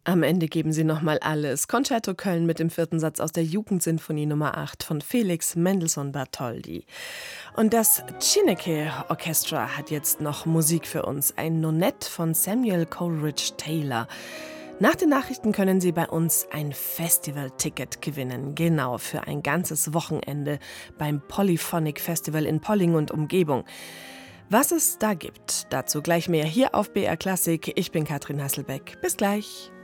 Am Ende geben sie nochmal alles. Concerto Köln mit dem 4. Satz aus der Jugendsinfonie Nummer 8 von Felix Mendelssohn Bartholdy. Und das Chineke Orchestra hat jetzt noch Musik für uns. Ein Nonett von Samuel Coleridge Taylor. Nach den Nachrichten können Sie bei uns ein Festival-Ticket gewinnen. Genau, für ein ganzes Wochenende beim Polyphonic Festival in Polling und Umgebung. Was es da gibt, dazu gleich mehr hier auf BR Klassik. Ich bin Katrin Hasselbeck. Bis gleich.